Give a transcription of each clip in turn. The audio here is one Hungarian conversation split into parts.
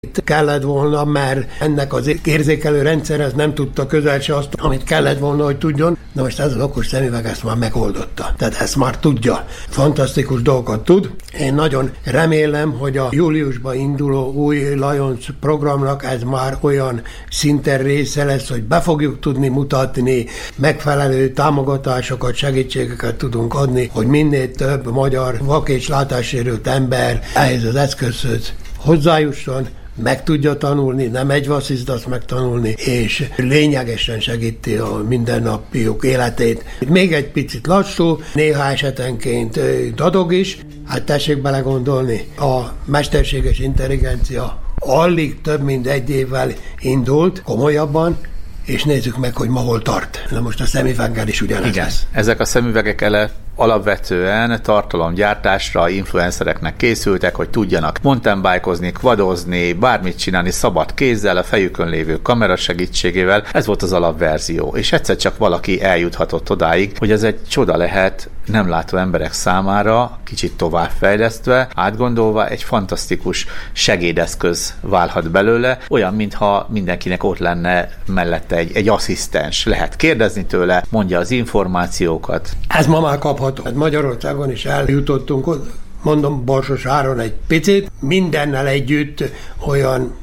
Itt kellett volna, mert ennek az érzékelő rendszer ez nem tudta közel se azt, amit kellett volna, hogy tudjon. Na most ez az okos szemüveg ezt már megoldotta. Tehát ezt már tudja. Fantasztikus dolgokat tud. Én nagyon remélem, hogy a júliusban induló új Lions programnak ez már olyan szinten része lesz, hogy be fogjuk tudni mutatni, megfelelő támogatásokat, segítségeket tudunk adni, hogy minél több magyar vak- és látássérült ember ehhez az eszközhöz hozzájusson, meg tudja tanulni, nem egy vassziszt azt megtanulni, és lényegesen segíti a mindennapjuk életét. Még egy picit lassú, néha esetenként dadog is, hát tessék belegondolni, a mesterséges intelligencia alig több mint egy évvel indult komolyabban, és nézzük meg, hogy ma hol tart. Na most a szemüveggel is ugyanez. Igen, lesz. ezek a szemüvegek alapvetően tartalomgyártásra influencereknek készültek, hogy tudjanak mountainbikeozni, quadozni, bármit csinálni szabad kézzel, a fejükön lévő kamera segítségével. Ez volt az alapverzió. És egyszer csak valaki eljuthatott odáig, hogy ez egy csoda lehet nem látó emberek számára, kicsit továbbfejlesztve, átgondolva egy fantasztikus segédeszköz válhat belőle, olyan, mintha mindenkinek ott lenne mellette egy asszisztens. Lehet kérdezni tőle, mondja az információkat. Ez ma már kapható. Magyarországon is eljutottunk, mondom Borsos áron egy picit, mindennel együtt olyan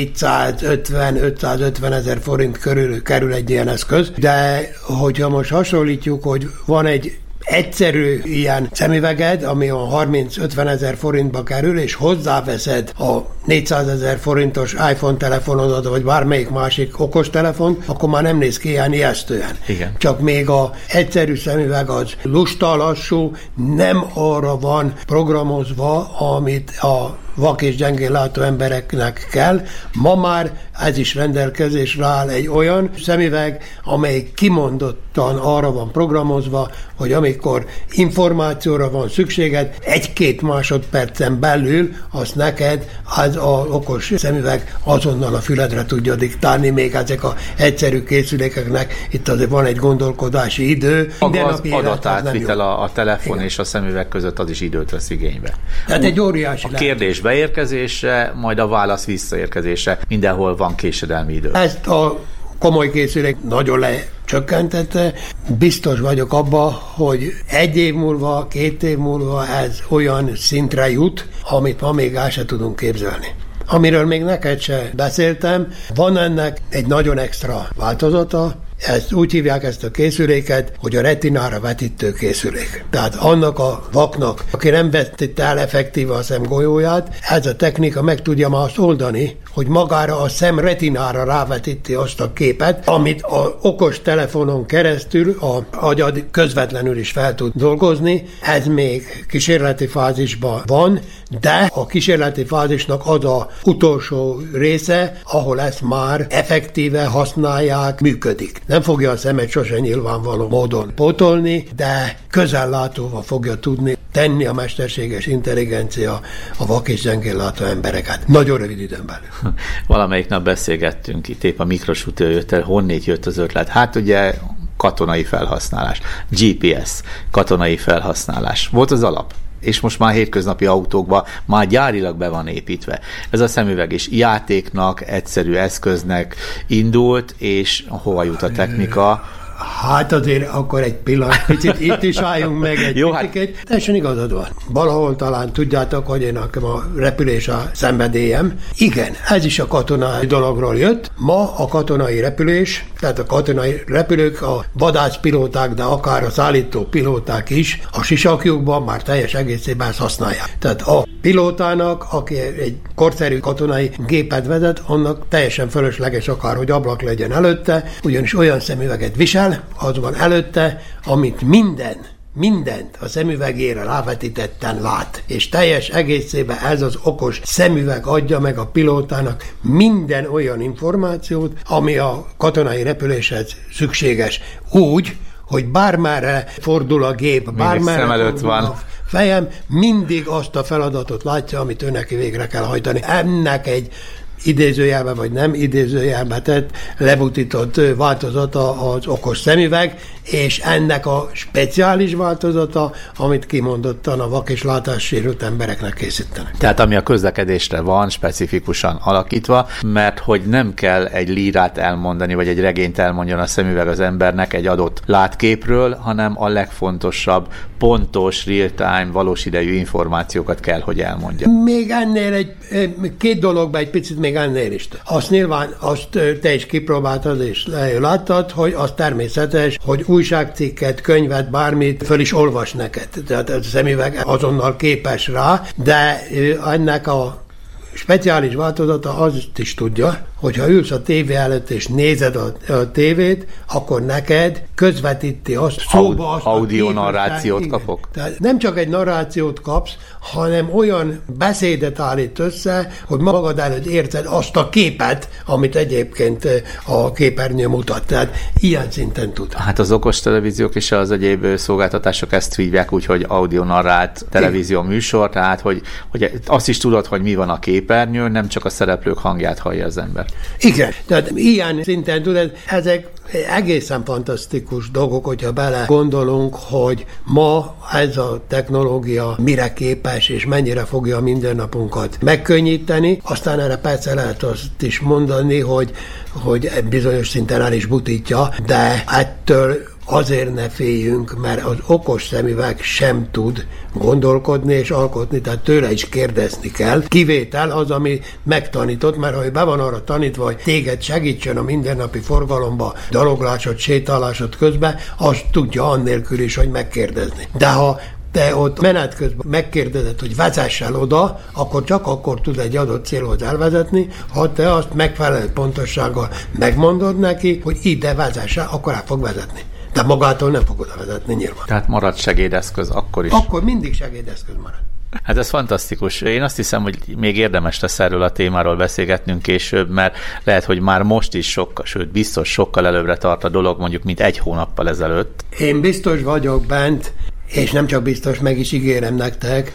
450-550 ezer forint körül kerül egy ilyen eszköz, de hogyha most hasonlítjuk, hogy van egy egyszerű ilyen szemüveged, ami a 30-50 ezer forintba kerül, és hozzáveszed a 400 ezer forintos iPhone telefonodat, vagy bármelyik másik okostelefon, akkor már nem néz ki ilyen ijesztően. Igen. Csak még a egyszerű szemüveg az lusta, lassú, nem arra van programozva, amit a vak és gyengén látó embereknek kell. Ma már ez is rendelkezésre áll egy olyan szemüveg, amely kimondottan arra van programozva, hogy amikor információra van szükséged, 1-2 másodpercen belül azt neked az az okos szemüveg azonnal a füledre tudja diktálni, még ezek az egyszerű készülékeknek itt azért van egy gondolkodási idő. Maga az adatátvitel a telefon igen. és a szemüveg között az is időt vesz igénybe. Tehát egy óriási a kérdés beérkezése, majd a válasz visszaérkezése, mindenhol van késedelmi idő. Ezt a komoly készülék nagyon lecsökkentette. Biztos vagyok abba, hogy 1 év múlva, 2 év múlva ez olyan szintre jut, amit ma még el se tudunk képzelni. Amiről még neked se beszéltem, van ennek egy nagyon extra változata, ezt úgy hívják ezt a készüléket, hogy a retinára vetítő készülék. Tehát annak a vaknak, aki nem vetít el effektíve a szemgolyóját, ez a technika meg tudja már azt oldani, hogy magára a szem retinára rávetíti azt a képet, amit az okos telefonon keresztül a agyad közvetlenül is fel tud dolgozni. Ez még kísérleti fázisban van, de a kísérleti fázisnak az az utolsó része, ahol ezt már effektíve használják, működik. Nem fogja a szemet sose nyilvánvaló módon pótolni, de közellátóval fogja tudni tenni a mesterséges intelligencia a vak és gyengén látó embereket. Nagyon rövid időn belül. Valamelyik nap beszélgettünk, itt épp a mikrosútől jött el, honnét jött az ötlet. Hát ugye katonai felhasználás, GPS, katonai felhasználás. Volt az alap. És most már hétköznapi autókban már gyárilag be van építve. Ez a szemüveg is játéknak, egyszerű eszköznek indult, és hova jut a technika? Hát azért akkor egy pillanat, picit itt is álljunk meg egy picit. Teljesen igazad van. Valahol talán tudjátok, hogy én nekem a repülés a szenvedélyem. Igen, ez is a katonai dologról jött. Ma a katonai repülés, tehát a katonai repülők, a vadászpilóták, de akár a szállító pilóták is a sisakjukban már teljes egészében ezt használják. Tehát a pilótának, aki egy korszerű katonai gépet vezet, annak teljesen fölösleges akár, hogy ablak legyen előtte, ugyanis olyan szemüveget visel, az van előtte, amit mindent a szemüvegére rávetítetten lát. És teljes egészében ez az okos szemüveg adja meg a pilótának minden olyan információt, ami a katonai repüléshez szükséges. Úgy, hogy bármerre fordul a gép, bármerre előtt van a fejem, mindig azt a feladatot látja, amit ő neki végre kell hajtani. Ennek egy idézőjelbe vagy nem idézőjelbe tett, lebutított változata az okos szemüveg, és ennek a speciális változata, amit kimondottan a vak- és látássérült embereknek készítenek. Tehát ami a közlekedésre van specifikusan alakítva, mert hogy nem kell egy lírát elmondani, vagy egy regényt elmondjon a szemüveg az embernek egy adott látképről, hanem a legfontosabb, pontos, real-time, valós idejű információkat kell, hogy elmondja. Még ennél két dologban egy picit még ennél is. Azt nyilván, azt te is kipróbáltad és láttad, hogy az természetes, hogy újságcikket, könyvet, bármit föl is olvas neked. Tehát a szemüveg azonnal képes rá, de ennek a speciális változata azt is tudja, hogyha ülsz a tévé előtt és nézed a tévét, akkor neked közvetíti azt, szóba azt audio narrációt kapok. Tehát nem csak egy narrációt kapsz, hanem olyan beszédet állít össze, hogy magad előtt érzed azt a képet, amit egyébként a képernyő mutat. Tehát ilyen szinten tud. Hát az okos televíziók és az egyéb szolgáltatások ezt hívják úgy, hogy audio narrált televízió műsor, tehát hogy azt is tudod, hogy mi van a képernyőn, nem csak a szereplők hangját hallja az ember. Igen, tehát ilyen szinten tudod, ezek egészen fantasztikus dolgok, hogyha bele gondolunk, hogy ma ez a technológia mire képes, és mennyire fogja a mindennapunkat megkönnyíteni. Aztán erre persze lehet azt is mondani, hogy bizonyos szinten el is butítja, de ettől azért ne féljünk, mert az okos szemüveg sem tud gondolkodni és alkotni, tehát tőle is kérdezni kell. Kivétel az, ami megtanított, mert ha be van arra tanítva, hogy téged segítsen a mindennapi forgalomba, gyaloglásod, sétálásod közben, azt tudja annélkül is, hogy megkérdezni. De ha te ott menet közben megkérdezed, hogy vezess el oda, akkor csak akkor tud egy adott célhoz elvezetni, ha te azt megfelelő pontossággal megmondod neki, hogy ide vezess el, akkor el fog vezetni. De magától nem fog oda vezetni nyilván. Tehát marad segédeszköz akkor is. Akkor mindig segédeszköz marad. Hát ez fantasztikus. Én azt hiszem, hogy még érdemes lesz erről a témáról beszélgetnünk később, mert lehet, hogy már most is sőt biztos sokkal előbbre tart a dolog, mondjuk, mint egy hónappal ezelőtt. Én biztos vagyok bent, és nem csak biztos, meg is ígérem nektek,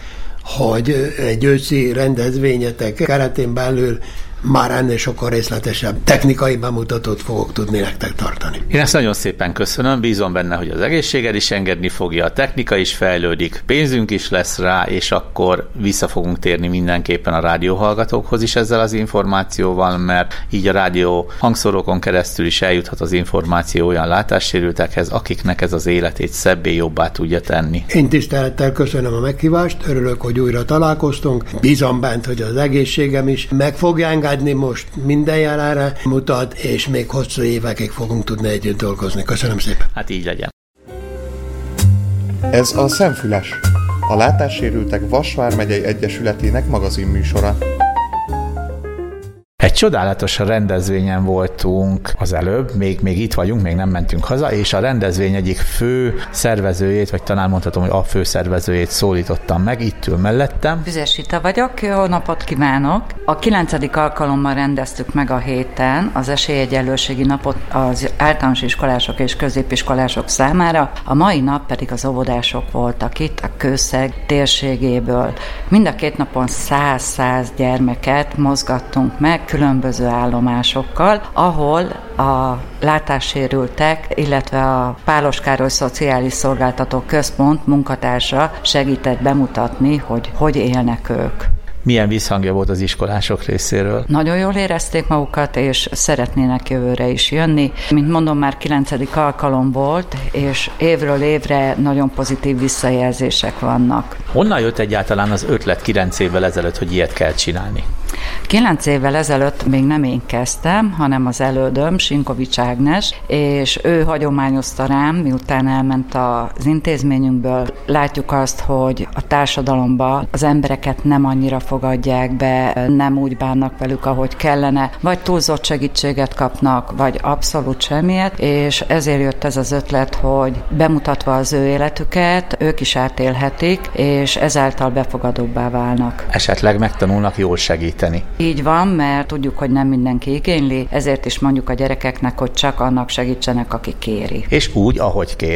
hogy egy őszi rendezvényetek keretén belül már ennél sokkal részletesebb technikai bemutatót fogok tudni nektek tartani. Én ezt nagyon szépen köszönöm, bízom benne, hogy az egészséged is engedni fogja, a technika is fejlődik, pénzünk is lesz rá, és akkor vissza fogunk térni mindenképpen a rádióhallgatókhoz is ezzel az információval, mert így a rádió hangszórókon keresztül is eljuthat az információ olyan látássérültekhez, akiknek ez az életét szebbé, jobbá tudja tenni. Én tisztelettel köszönöm a meghívást, örülök, hogy újra találkoztunk, bízom bent, hogy az egészségem is meg fogja engedni, most minden jelenre mutat, és még hosszú évekig fogunk tudni együtt dolgozni. Köszönöm szépen. Hát így legyen. Ez a Szemfüles, a Látássérültek Vas vármegyei Egyesületének magazinműsora. Egy csodálatos rendezvényen voltunk az előbb, még itt vagyunk, még nem mentünk haza, és a rendezvény egyik fő szervezőjét, vagy talán mondhatom, hogy a fő szervezőjét szólítottam meg, itt ül mellettem. Füzes Rita vagyok, jó napot kívánok! A 9. alkalommal rendeztük meg a héten az esélyegyenlőségi napot az általános iskolások és középiskolások számára, a mai nap pedig az óvodások voltak itt a Kőszeg térségéből. Mind a két napon 100 gyermeket mozgattunk meg, különböző állomásokkal, ahol a látássérültek, illetve a Pálos Károly Szociális Szolgáltató Központ munkatársa segített bemutatni, hogy élnek ők. Milyen visszhangja volt az iskolások részéről? Nagyon jól érezték magukat, és szeretnének jövőre is jönni. Mint mondom, már 9. alkalom volt, és évről évre nagyon pozitív visszajelzések vannak. Honnan jött egyáltalán az ötlet 9 évvel ezelőtt, hogy ilyet kell csinálni? 9 évvel ezelőtt még nem én kezdtem, hanem az elődöm, Sinkovics Ágnes, és ő hagyományozta rám, miután elment az intézményünkből. Látjuk azt, hogy a társadalomban az embereket nem annyira fogadják be, nem úgy bánnak velük, ahogy kellene, vagy túlzott segítséget kapnak, vagy abszolút semmiet, és ezért jött ez az ötlet, hogy bemutatva az ő életüket, ők is átélhetik, és ezáltal befogadóbbá válnak. Esetleg megtanulnak jól segíteni. Így van, mert tudjuk, hogy nem mindenki igényli, ezért is mondjuk a gyerekeknek, hogy csak annak segítsenek, aki kéri. És úgy, ahogy kéri.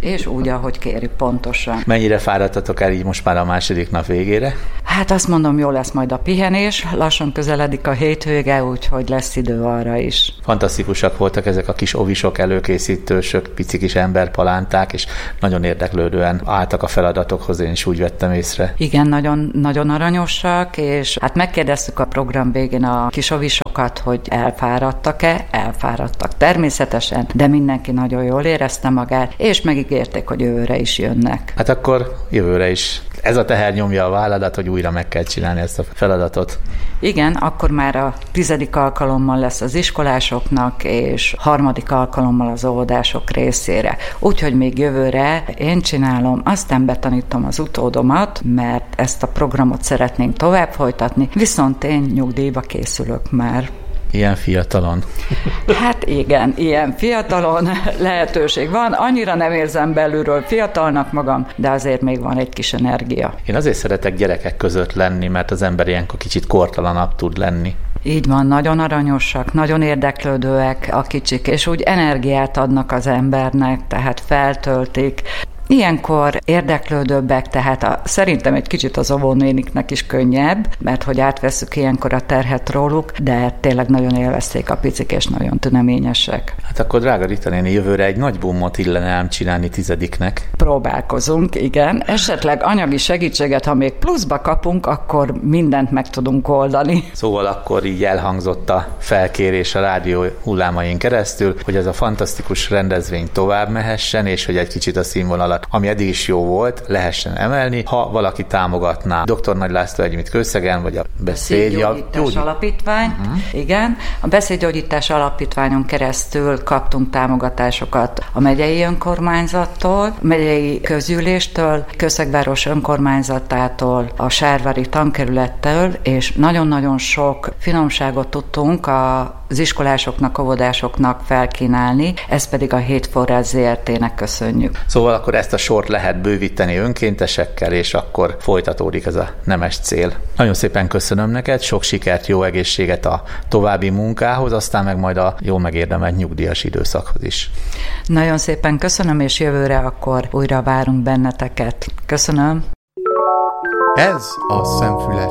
és úgy, ahogy kéri, pontosan. Mennyire fáradtatok el így most már a második nap végére? Hát azt mondom, jó lesz majd a pihenés, lassan közeledik a hétvége, úgyhogy lesz idő arra is. Fantasztikusak voltak ezek a kis ovisok, előkészítősök, pici kis emberpalánták, és nagyon érdeklődően álltak a feladatokhoz, én is úgy vettem észre. Igen, nagyon, nagyon aranyosak, és hát megkérdeztük a program végén a kis ovisokat, hogy elfáradtak-e, elfáradtak természetesen, de mindenki nagyon jól érezte magát, és megígérték, hogy jövőre is jönnek. Hát akkor jövőre is. Ez a teher nyomja a válladat, hogy újra meg kell csinálni ezt a feladatot. Igen, akkor már a 10. alkalommal lesz az iskolásoknak, és 3. alkalommal az óvodások részére. Úgyhogy még jövőre én csinálom, aztán betanítom az utódomat, mert ezt a programot szeretnénk tovább folytatni, viszont én nyugdíjba készülök már. Ilyen fiatalon. Hát igen, ilyen fiatalon lehetőség van. Annyira nem érzem belülről fiatalnak magam, de azért még van egy kis energia. Én azért szeretek gyerekek között lenni, mert az ember ilyenkor kicsit kortalanabb tud lenni. Így van, nagyon aranyosak, nagyon érdeklődőek a kicsik, és úgy energiát adnak az embernek, tehát feltöltik. Ilyenkor érdeklődőbbek, tehát szerintem egy kicsit az óvónéniknek is könnyebb, mert hogy átveszük ilyenkor a terhet róluk, de tényleg nagyon élvezték a picik, és nagyon tüneményesek. Hát akkor drága Rita néni, jövőre egy nagy bummot illene ám csinálni 10-nek. Próbálkozunk, igen. Esetleg anyagi segítséget, ha még pluszba kapunk, akkor mindent meg tudunk oldani. Szóval akkor így elhangzott a felkérés a rádió hullámain keresztül, hogy ez a fantasztikus rendezvény tovább mehessen, és hogy egy kicsit a színvonalat, ami eddig is jó volt, lehessen emelni, ha valaki támogatná Dr. Nagy László Egyimit Kőszegen, vagy a Beszédgyógyítás Alapítvány. Igen, a Beszédgyógyítás Alapítványon keresztül kaptunk támogatásokat a megyei önkormányzattól, a megyei közgyűléstől, Kőszegváros önkormányzatától, a Sárvári tankerülettől, és nagyon-nagyon sok finomságot tudtunk az iskolásoknak, óvodásoknak felkínálni, ezt pedig a Hétforrás ZRT-nek köszönjük. Szóval akkor ezt a sort lehet bővíteni önkéntesekkel, és akkor folytatódik ez a nemes cél. Nagyon szépen köszönöm neked, sok sikert, jó egészséget a további munkához, aztán meg majd a jól megérdemelt nyugdíjas időszakhoz is. Nagyon szépen köszönöm, és jövőre akkor újra várunk benneteket. Köszönöm. Ez a Szemfüles.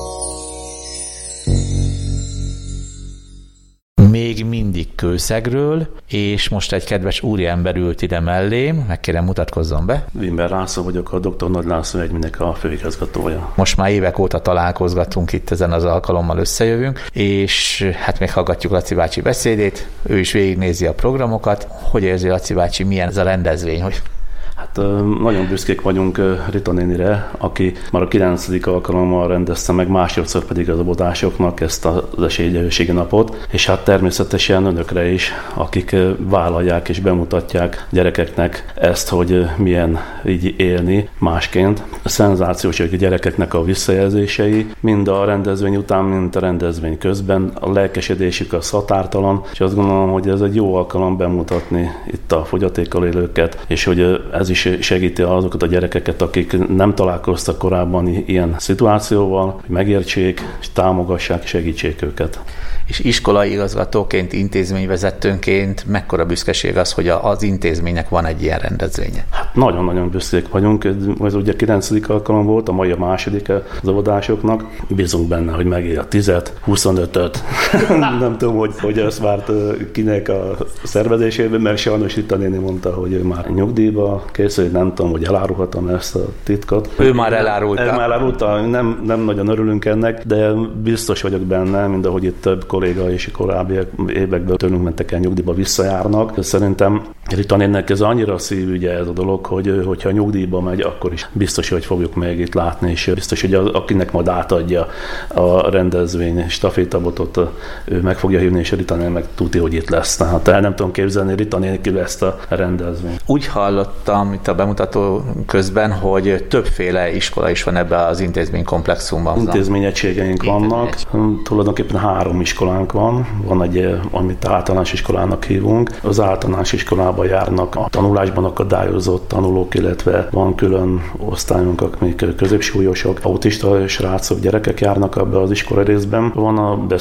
Még mindig Kőszegről, és most egy kedves úriember ült ide mellém, megkérem mutatkozzon be. Wimber László vagyok, a Dr. Nagy László Egyimnek a főigazgatója. Most már évek óta találkozgatunk itt ezen az alkalommal összejövünk, és hát még hallgatjuk Laci bácsi beszédét, ő is végignézi a programokat. Hogy érzi Laci bácsi, milyen ez a rendezvény, hogy Hát nagyon büszkék vagyunk Rita nénire, aki már a 9. alkalommal rendezte meg, másodszor pedig az óvodásoknak ezt az esélyegyenlőségi napot, és hát természetesen önökre is, akik vállalják és bemutatják gyerekeknek ezt, hogy milyen így élni másként. Szenzációs, hogy a gyerekeknek a visszajelzései, mind a rendezvény után, mind a rendezvény közben, a lelkesedésük az határtalan, és azt gondolom, hogy ez egy jó alkalom bemutatni itt a fogyatékkal élőket, és hogy ez is segíti azokat a gyerekeket, akik nem találkoztak korábban ilyen szituációval, hogy megértsék, és támogassák, segítsék őket. És iskolai igazgatóként, intézményvezetőnként mekkora büszkeség az, hogy az intézménynek van egy ilyen rendezvénye? Hát nagyon-nagyon büszkék vagyunk. Ez ugye 9. alkalom volt, a mai a második az óvodásoknak. Bízunk benne, hogy megér a 10-et, 25-öt. Nem tudom, hogy ezt várt kinek a szervezésében, mert sajnos Rita néni mondta, hogy ő már nyugdíjba készül, nem tudom, hogy elárulhatom ezt a titkot. Ő már elárulta. Nem nagyon örülünk ennek, de biztos vagyok benne, mind ahogy itt több kolléga és korábbi években tőlünk mentek el nyugdíjba, visszajárnak. Szerintem Rita nénnek ez annyira szívügye ez a dolog, hogy hogyha nyugdíjba megy, akkor is biztos, hogy fogjuk még itt látni, és biztos, hogy akinek majd átadja a rendezvény stafétabotot, ő meg fogja hívni, és Rita néni meg tudja, hogy itt lesz. Tehát el nem tudom képzelni, Rita néni ki lesz a rendezvény. Úgy hallottam itt a bemutató közben, hogy többféle iskola is van ebben az intézménykomplexumban. Intézményegységeink vannak, tulajdonképpen 3 iskolánk van. Van egy, amit általános iskolának hívunk. Az általános iskolában járnak a tanulásban akadályozott tanulók, illetve van külön osztályunk, akik középsúlyosok, autista srácok, gyerekek járnak ebbe az iskola részben. Van a beszédjavító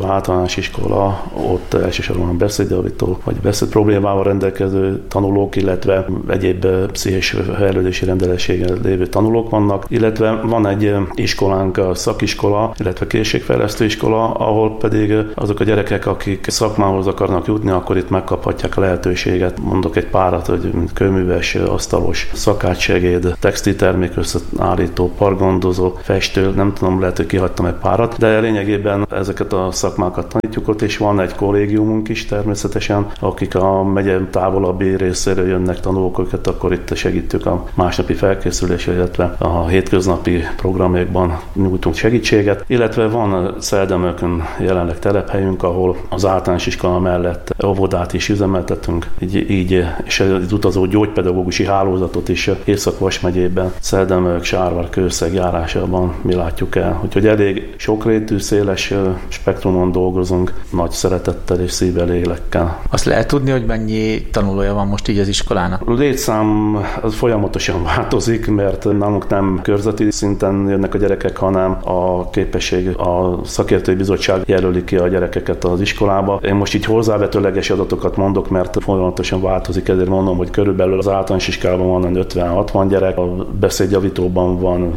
általános iskola, ott elsősorban beszédjavító vagy beszéd problémával rendelkező tanulók, illetve egyéb pszichés fejlődési rendelességgel lévő tanulók vannak, illetve van egy iskolánk, a szakiskola, illetve készségfejlesztő iskola, ahol pedig azok a gyerekek, akik szakmához akarnak jutni, akkor itt megkaphatják a lehetőséget. Mondok egy párat, hogy kőműves, asztalos, szakácssegéd, textiltermék összeállító, pargondozó, festő, nem tudom, lehet, hogy kihagytam egy párat, de lényegében ezeket a szakmákat tanítjuk ott, és van egy kollégiumunk is természetesen, akik a megye távolabbi részéről jönnek tanulókat, akkor itt segítjük a másnapi felkészülésre, illetve a hétköznapi programokban nyújtunk segítséget, illetve van Szeldemölkön jelenleg telephelyünk, ahol az általános iskola mellett óvodát is üzemeltetünk, így és az utazó gyógypedagógusi hálózatot is Észak-Vas megyében, Szeldemölk, Sárvár, Kőszeg járásában mi látjuk el. Úgyhogy elég sokrétű, széles spektrumon dolgozunk, nagy szeretettel és szívvel, lélekkel. Azt lehet tudni, hogy mennyi tanulója van most így az iskolának? A létszám az folyamatosan változik, mert nálunk nem körzeti szinten jönnek a gyerekek, hanem a képesség, a szakértői bizottság jelöli ki a gyerekeket az iskolába. Én most így hozzávetőleges adatokat mondok, mert folyamatosan változik, ezért mondom, hogy körülbelül az általános iskolában van 50-60 gyerek, a beszédjavítóban van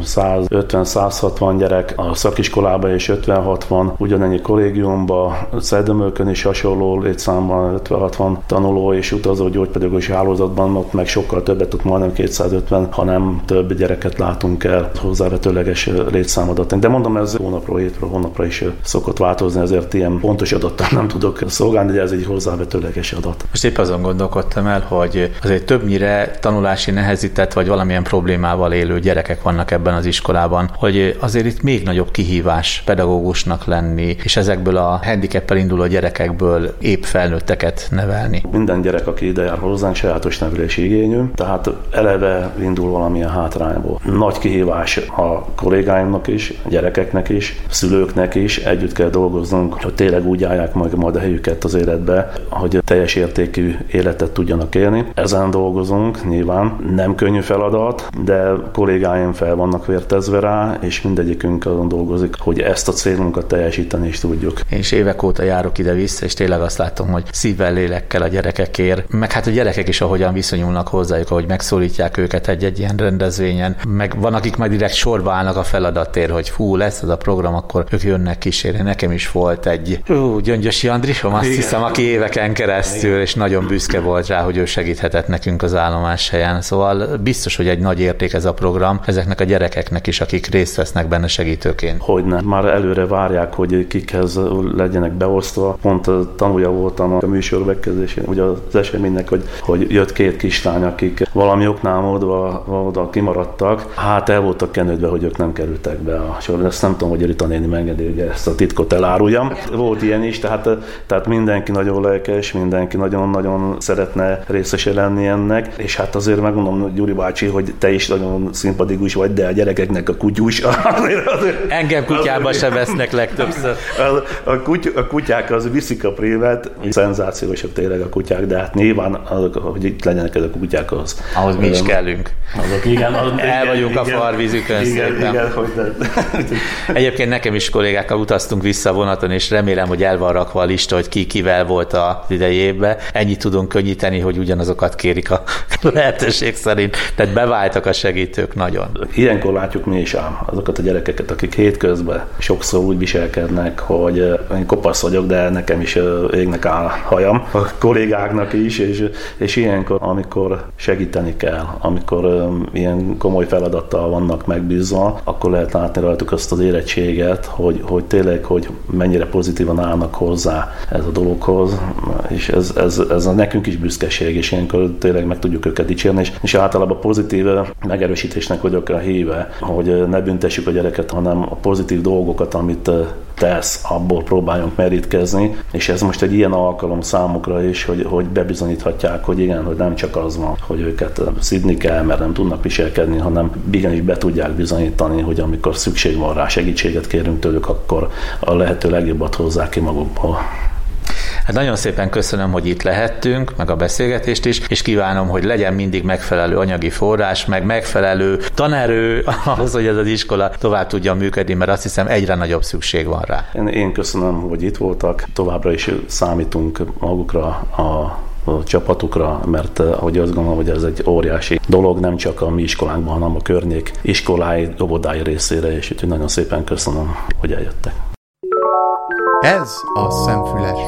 150-160 gyerek, a szakiskolában is 50-60, ugyanennyi kollégiumban, Szeldemölkön is hasonló létszámban 50-60 tanuló és utazó gyógypedagógusi hálózatban, ott meg sokkal többet, ott majdnem 250, hanem több gyereket látunk el hozzávetőleges létszámadat. De mondom, ez hónapról, hétről, hónapra is szokott változni, ezért ilyen pontos adattal nem tudok szolgálni, de ez egy hozzávetőleges adat. Most épp azon gondolkodtam el, hogy azért többnyire tanulási nehezített vagy valamilyen problémával élő gyerekek vannak ebben az iskolában, hogy azért itt még nagyobb kihívás pedagógusnak lenni, és ezekből a handicappel induló gyerekekből épp felnőtteket nevelni. Minden gyerek, aki ide jár hozzánk, sajátos nevelési igényű, tehát eleve indul valamilyen hátrányból. Nagy kihívás a kollégáimnak is, a gyerekeknek is, a szülőknek is, együtt kell dolgoznunk, hogy tényleg úgy állják majd a helyüket az életbe, hogy teljes értékű életet tudjanak élni. Ezen dolgozunk, nyilván nem könnyű feladat, de kollégáim fel vannak vértezve rá, és mindegyikünk azon dolgozik, hogy ezt a célunkat teljesíteni is tudjuk. Én is évek óta járok ide-vissza, és tényleg azt látom, hogy szívvel, lélekkel a gyerekekért, meg hát a gyerekek is ahogyan viszonyulnak hozzájuk, ahogy megszólítják őket egy ilyen rendezvényen, meg van, akik majd direkt sorba állnak a feladatért, hogy hú, lesz az a program, akkor ők jönnek kísérni. Nekem is volt egy Gyöngyösi Andrisom, azt hiszem, aki éveken keresztül, és nagyon büszke volt rá, hogy ő segíthetett nekünk az állomáshelyen. Szóval biztos, hogy egy nagy érték ez a program ezeknek a gyerekeknek is, akik részt vesznek benne segítőként. Hogyne. Már előre várják, hogy kikhez legyenek beosztva. Pont tanulja voltam a műsor megkezdésén, ugye az eseménynek, hogy jött két kislány, akik valami oknál oda kimaradtak. Hát el voltak kenődve, hogy ők nem kerültek be a sorba. Ezt nem tudom, hogy Rita néni megengedi, hogy ezt a titkot eláruljam. Volt ilyen is, tehát mindenki nagyon lelkes, mindenki nagyon-nagyon szeretne részese lenni ennek, és hát azért megmondom, Gyuri bácsi, hogy te is nagyon szimpatikus vagy, de a gyerekeknek a kutyus. Engem kutyába se vesznek legtöbbször. A kutyák az viszik a prémet, szenzációsak tényleg a kutyák, de hát nyilván, hogy itt legyenek ezek a kutyák, ahhoz mi is kellünk. Azok, igen, el vagyunk a farvízükön szépen. Igen, hogy Egyébként nekem is kollégákkal utaztunk vissza vonaton, és remélem, hogy el van rakva a lista, hogy ki kivel volt az idei évben. Ennyit tudunk könnyíteni, hogy ugyanazokat kérik a lehetőség szerint. Tehát beváltak a segítők nagyon. Ilyenkor látjuk mi is ám azokat a gyerekeket, akik hétközben sokszor úgy viselkednek, hogy én kopasz vagyok, de nekem is égnek áll hajam, a kollégáknak is, és ilyenkor, amikor segíteni kell, amikor ilyen komoly feladattal vannak megbízva, akkor lehet látni rajtuk azt az érettséget, hogy tényleg, hogy mennyire pozitívan állnak hozzá ez a dologhoz, és ez a nekünk is büszkeség, és ilyenkor tényleg meg tudjuk őket dicsérni, és általában pozitív megerősítésnek vagyok a híve, hogy ne büntessük a gyereket, hanem a pozitív dolgokat, amit tesz, abból próbáljunk merítkezni, és ez most egy ilyen alkalom számukra is, hogy bebizonyíthatják, hogy igen, hogy nem csak az van, hogy őket szidni kell, mert nem tudnak viselkedni, hanem igenis be tudják bizonyítani, hogy amikor szükség van rá, segítséget kérünk tőlük, akkor a lehető legjobbat hozzák ki magukból. Hát nagyon szépen köszönöm, hogy itt lehettünk, meg a beszélgetést is, és kívánom, hogy legyen mindig megfelelő anyagi forrás, meg megfelelő tanerő ahhoz, hogy ez az iskola tovább tudjon működni, mert azt hiszem egyre nagyobb szükség van rá. Én köszönöm, hogy itt voltak, továbbra is számítunk magukra, a csapatukra, mert ahogy azt gondolom, hogy ez egy óriási dolog, nem csak a mi iskolánkban, hanem a környék iskolái, óvodái részére, és úgyhogy nagyon szépen köszönöm, hogy eljöttek. Ez a Szemfüles.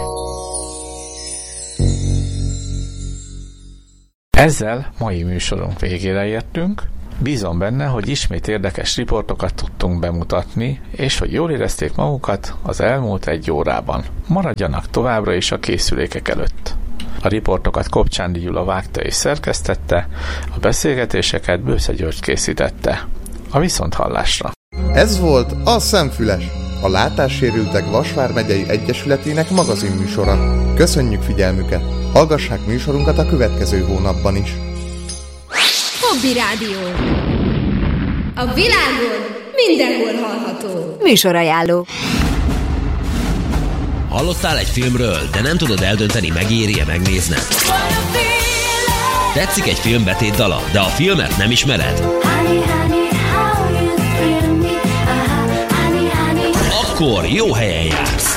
Ezzel mai műsorunk végére értünk. Bízom benne, hogy ismét érdekes riportokat tudtunk bemutatni, és hogy jól érezték magukat az elmúlt 1 órában. Maradjanak továbbra is a készülékek előtt. A riportokat Kopcsándi Gyula vágta és szerkesztette, a beszélgetéseket Bősze György készítette. A viszonthallásra! Ez volt a Szemfüles, a Látássérültek Vas vármegyei Egyesületének magazinműsora. Köszönjük figyelmüket! Hallgassák műsorunkat a következő hónapban is. Hobby Rádió. A világon mindenhol hallható. Műsorajánló. Hallottál egy filmről, de nem tudod eldönteni, megéri-e megnézned? Tetszik egy film betétdala, de a filmet nem ismered? Akkor jó helyen jársz.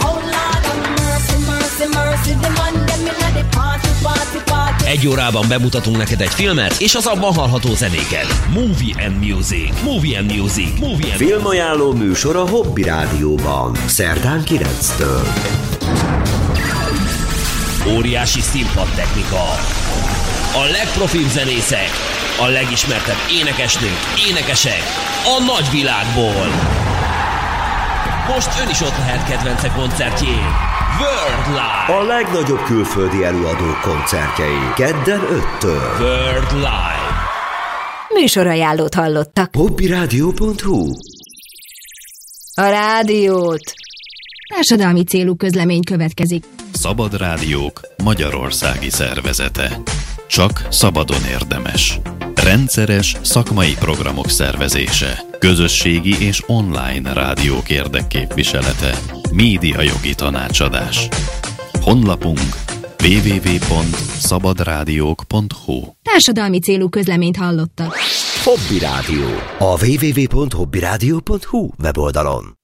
1 órában bemutatunk neked egy filmet, és az abban hallható zenéket. Movie and Music. Movie and Music. Movie and Filmajánló műsor a Hobby Rádióban. Szerdán 9-től. Óriási színpadtechnika. A legprofibb zenészek. A legismertebb énekesnők, énekesek. A nagyvilágból. Most ön is ott lehet kedvence koncertjén. World Live. A legnagyobb külföldi előadók koncertjei. Kedden 5-től. World Live. Műsorajánlót hallottak. hobbyradio.hu. A rádiót. Társadalmi célú közlemény következik. Szabad Rádiók magyarországi szervezete. Csak szabadon érdemes. Rendszeres szakmai programok szervezése. Közösségi és online rádiók érdekképviselete. Médiajogi tanácsadás. Honlapunk www.szabadrádiók.hu. Társadalmi célú közleményt hallottak. Hobby Rádió. A www.hobbyradio.hu weboldalon.